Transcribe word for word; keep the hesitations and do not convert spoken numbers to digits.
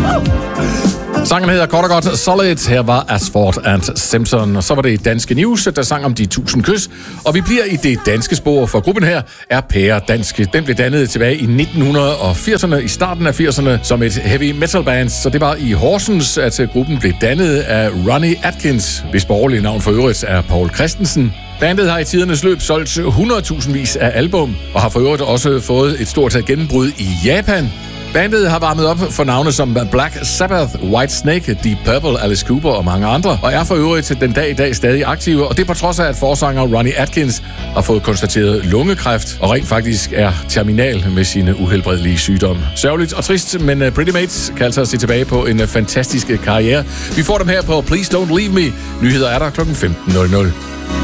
Sangen hedder kort og godt Solid. Her var Asfalt and Simpson. Og så var det Danske News, der sang om de tusind kys. Og vi bliver i det danske spor, for gruppen her er pæredanske. Den blev dannet tilbage i nitten firserne, i starten af firserne, som et heavy metal band. Så det var i Horsens, at gruppen blev dannet af Ronnie Atkins, hvis borgerlige navn for øvrigt er Paul Christensen. Bandet har i tidernes løb solgt hundredtusindvis af album, og har for øvrigt også fået et stort gennembrud i Japan. Bandet har varmet op for navne som Black Sabbath, White Snake, Deep Purple, Alice Cooper og mange andre, og er for øvrigt til den dag i dag stadig aktive, og det på trods af, at forsanger Ronnie Atkins har fået konstateret lungekræft, og rent faktisk er terminal med sine uhelbredelige sygdomme. Sørgeligt og trist, men Pretty Mates kan altså se tilbage på en fantastisk karriere. Vi får dem her på Please Don't Leave Me. Nyheder er der klokken femten nul nul.